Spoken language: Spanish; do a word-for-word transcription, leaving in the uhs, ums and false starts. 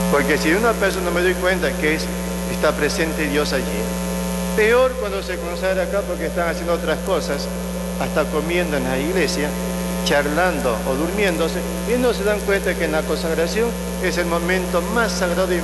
Porque si una persona no me doy cuenta que es, está presente Dios allí, peor cuando se consagra acá porque están haciendo otras cosas, hasta comiendo en la iglesia, charlando o durmiéndose, y no se dan cuenta que en la consagración es el momento más sagrado y